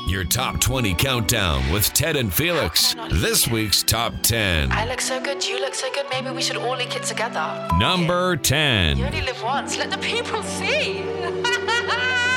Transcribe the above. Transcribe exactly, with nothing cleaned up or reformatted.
Your top twenty countdown with Ted and Felix. This week's top ten. I look so good, you look so good, maybe we should all link it together. Number ten. You only live once, let the people see.